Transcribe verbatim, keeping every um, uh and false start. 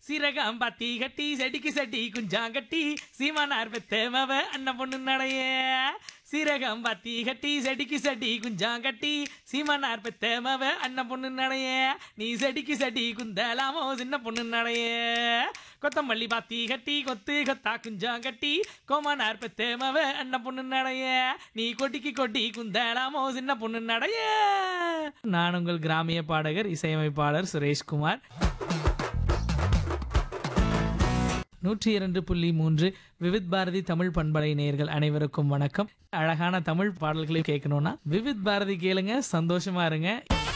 சீரகம் பத்தி கட்டி செடிக்கு செடி குஞ்சாங்கட்டி சீமானார் பெத்தேமவ அண்ணன் பொண்ணு நடைய. சீரகம் பத்தி கட்டி செடிக்கு செடி குஞ்சாங்கட்டி சீமானார் பெத்தேமவ அண்ணன் பொண்ணு நடைய. நீ செடிக்கு செடி குந்தலாமோ சின்ன பொண்ணு நடைய. கொத்தமல்லி பாத்தி கட்டி கொத்து கொத்தா குஞ்சாங்கட்டி கோமானார் பெத்தேமவ அண்ணன் பொண்ணு நடைய. நீ கொட்டிக்கு கொட்டி குந்தலாமோ சின்ன பொண்ணு நடைய. நான் உங்கள் கிராமிய பாடகர் இசையமைப்பாளர் சுரேஷ்குமார். நூற்றி இரண்டு புள்ளி மூன்று விவித் பாரதி தமிழ் பண்பலை நேயர்கள் அனைவருக்கும் வணக்கம். அழகான தமிழ் பாடல்களை கேட்கணும்னா விவித் பாரதி கேளுங்க, சந்தோஷமா இருங்க.